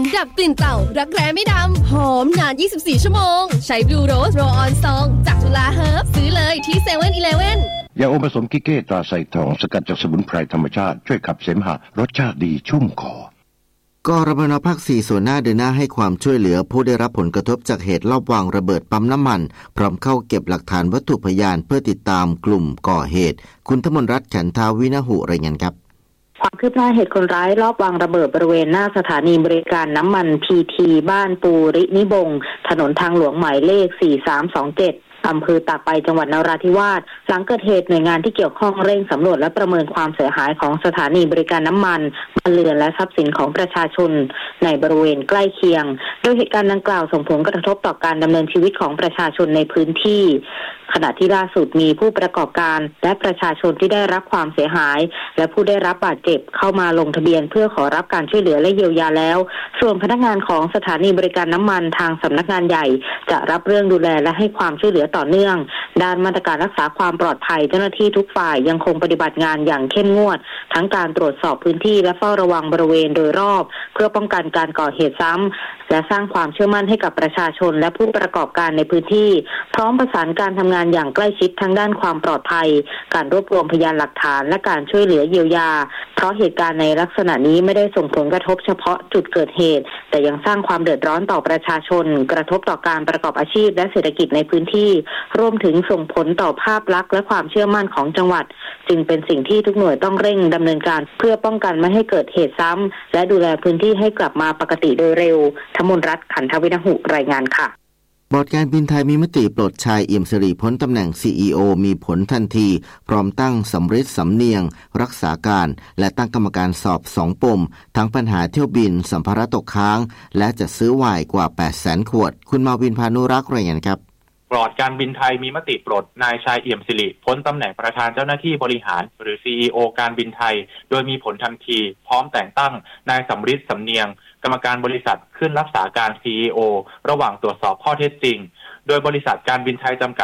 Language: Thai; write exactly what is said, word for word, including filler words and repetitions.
ดับกลิ่นเต่ารักแร้ไม่ดำหอมนานยี่สิบสี่ชั่วโมงใช้ Blue Rose Roll On Song จากจุฬาเฮิร์บซื้อเลยที่ เซเว่น อีเลฟเว่นยาอมผสมกิเก้ตราไซทองสกัดจากสมุนไพรธรรมชาติช่วยขับเสมหะรสชาติดีชุ่มคอกรมนภาคสี่ส่วนหน้าเดินหน้าให้ความช่วยเหลือผู้ได้รับผลกระทบจากเหตุลอบวางระเบิดปั๊มน้ำมันพร้อมเข้าเก็บหลักฐานวัตถุพยานเพื่อติดตามกลุ่มก่อเหตุคุณธมนรัตน์ฉันทาวินหุรายงานครับความคืบหน้าเหตุคนร้ายลอบวางระเบิดบริเวณหน้าสถานีบริการน้ำมันพีทีบ้านปูรินิบงถนนทางหลวงหมายเลขสี่สามสองเจ็ดอำเภอตากใบจังหวัดนราธิวาสหลังเกิดเหตุหน่วยงานที่เกี่ยวข้องเร่งสำรวจและประเมินความเสียหายของสถานีบริการน้ำมันบ้านเรือนและทรัพย์สินของประชาชนในบริเวณใกล้เคียงโดยเหตุการณ์ดังกล่าวส่งผลกระทบต่อการดำเนินชีวิตของประชาชนในพื้นที่ขณะที่ล่าสุดมีผู้ประกอบการและประชาชนที่ได้รับความเสียหายและผู้ได้รับบาดเจ็บเข้ามาลงทะเบียนเพื่อขอรับการช่วยเหลือและเยียวยาแล้วส่วนพนักงานของสถานีบริการน้ำมันทางสำนักงานใหญ่จะรับเรื่องดูแลและให้ความช่วยเหลือต่อเนื่องด้านมาตรการรักษาความปลอดภัยเจ้าหน้าที่ทุกฝ่ายยังคงปฏิบัติงานอย่างเข้มงวดทั้งการตรวจสอบพื้นที่และเฝ้าระวังบริเวณโดยรอบเพื่อป้องกันการก่อเหตุซ้ำและสร้างความเชื่อมั่นให้กับประชาชนและผู้ประกอบการในพื้นที่พร้อมประสานการทำงานอย่างใกล้ชิดทั้งด้านความปลอดภัยการรวบรวมพยานหลักฐานและการช่วยเหลือเยียวยาเพราะเหตุการณ์ในลักษณะนี้ไม่ได้ส่งผลกระทบเฉพาะจุดเกิดเหตุแต่ยังสร้างความเดือดร้อนต่อประชาชนกระทบต่อการประกอบอาชีพและเศรษฐกิจในพื้นที่รวมถึงส่งผลต่อภาพลักษณ์และความเชื่อมั่นของจังหวัดจึงเป็นสิ่งที่ทุกหน่วยต้องเร่งดำเนินการเพื่อป้องกันไม่ให้เกิดเหตุซ้ำและดูแลพื้นที่ให้กลับมาปกติโดยเร็วธมนรัตน์ขันทวินหุรายงานค่ะบอร์ดการบินไทยมีมติปลดชายเอี่ยมสิริพ้นตำแหน่ง ซี อี โอ มีผลทันทีพร้อมตั้งสำริดสำเนียงรักษาการและตั้งกรรมการสอบสองปมทั้งปัญหาเที่ยวบินสัมภาระตกค้างและจัดซื้อไวน์กว่า แปดแสน ขวดคุณมาวินพานุรักษ์รายงานครับบอร์ดการบินไทยมีมติปลดนายชายเอี่ยมสิริพ้นตำแหน่งประธานเจ้าหน้าที่บริหารหรือ ซี อี โอ การบินไทยโดยมีผลทันทีพร้อมแต่งตั้งนายสำริดสำเนียงกรรมการบริษัทขึ้นรักษาการ ซี อี โอ ระหว่างตรวจสอบข้อเท็จจริงโดยบริษัทการบินไทยจำกัด